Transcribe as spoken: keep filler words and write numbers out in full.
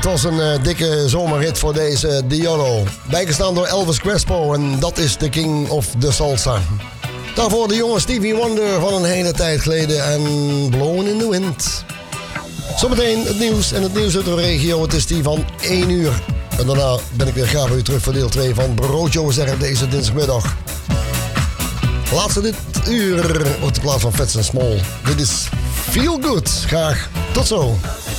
Het was een uh, dikke zomerhit voor deze Diallo. Bijgestaan door Elvis Crespo en dat is de King of the Salsa. Daarvoor de jonge Stevie Wonder van een hele tijd geleden en Blowing in the Wind. Zometeen het nieuws en het nieuws uit de regio. Het is die van één uur. En daarna ben ik weer graag bij u terug voor deel twee van Broodjo zeggen deze dinsdagmiddag. Laatste dit uur op de plaats van Fats and Small. Dit is Feel Good. Graag tot zo.